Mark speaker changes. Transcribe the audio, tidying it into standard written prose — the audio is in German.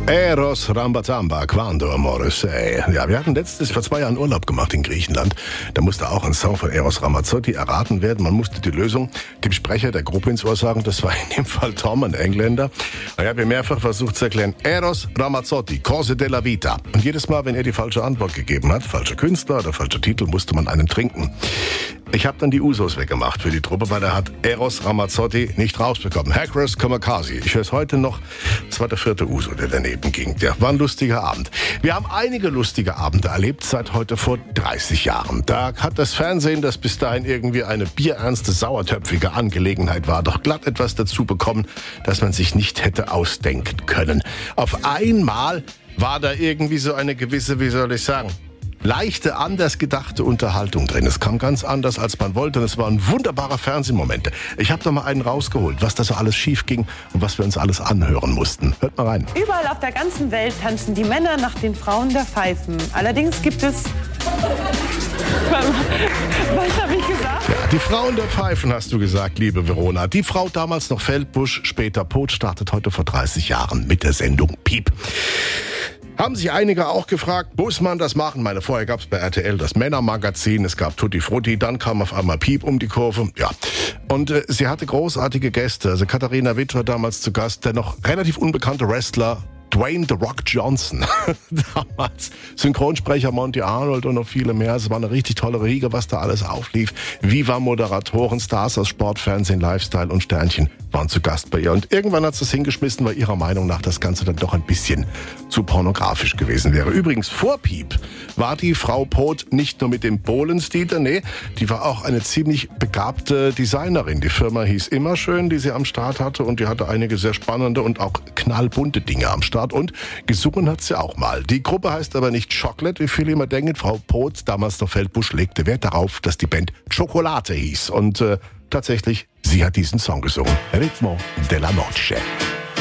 Speaker 1: Eros Ramazzotti, Quando Amore Sei. Ja, wir hatten vor 2 Jahren Urlaub gemacht in Griechenland. Da musste auch ein Song von Eros Ramazzotti erraten werden. Man musste die Lösung dem Sprecher der Gruppe ins Ohr sagen. Das war in dem Fall Tom, ein Engländer. Ich habe mehrfach versucht zu erklären. Eros Ramazzotti, Cose della Vita. Und jedes Mal, wenn er die falsche Antwort gegeben hat, falscher Künstler oder falscher Titel, musste man einen trinken. Ich habe dann die Usos weggemacht für die Truppe, weil er hat Eros Ramazzotti nicht rausbekommen. Hagros Kamikaze. Ich höre es heute noch. Das war der 4. Uso, der daneben ging. Ja, war ein lustiger Abend. Wir haben einige lustige Abende erlebt seit heute vor 30 Jahren. Da hat das Fernsehen, das bis dahin irgendwie eine bierernste, sauertöpfige Angelegenheit war, doch glatt etwas dazu bekommen, das man sich nicht hätte ausdenken können. Auf einmal war da irgendwie so eine gewisse, wie soll ich sagen, leichte, anders gedachte Unterhaltung drin. Es kam ganz anders, als man wollte, und es waren wunderbare Fernsehmomente. Ich habe da mal einen rausgeholt, was da so alles schief ging und was wir uns alles anhören mussten. Hört mal rein.
Speaker 2: Überall auf der ganzen Welt tanzen die Männer nach den Frauen der Pfeifen. Allerdings gibt es... Was habe ich gesagt?
Speaker 1: Ja, die Frauen der Pfeifen, hast du gesagt, liebe Verona. Die Frau, damals noch Feldbusch, später Pot, startet heute vor 30 Jahren mit der Sendung Piep. Haben sich einige auch gefragt, muss man das machen? Vorher gab es bei RTL das Männermagazin, es gab Tutti Frutti, dann kam auf einmal Piep um die Kurve. Ja. Und sie hatte großartige Gäste. Also Katharina Witt war damals zu Gast, der noch relativ unbekannte Wrestler Dwayne The Rock Johnson. Damals Synchronsprecher Monty Arnold und noch viele mehr. Es war eine richtig tolle Riege, was da alles auflief. Viva-Moderatoren, Stars aus Sport, Fernsehen, Lifestyle und Sternchen waren zu Gast bei ihr. Und irgendwann hat sie es hingeschmissen, weil ihrer Meinung nach das Ganze dann doch ein bisschen zu pornografisch gewesen wäre. Übrigens, vor Piep war die Frau Pot nicht nur mit dem Bohlen-Dieter, nee, die war auch eine ziemlich begabte Designerin. Die Firma hieß Immerschön, die sie am Start hatte, und die hatte einige sehr spannende und auch knallbunte Dinge am Start. Und gesungen hat sie auch mal. Die Gruppe heißt aber nicht Chocolate, wie viele immer denken. Frau Pot, damals noch Feldbusch, legte Wert darauf, dass die Band Chocolate hieß. Und tatsächlich, sie hat diesen Song gesungen. Ritmo della Noche.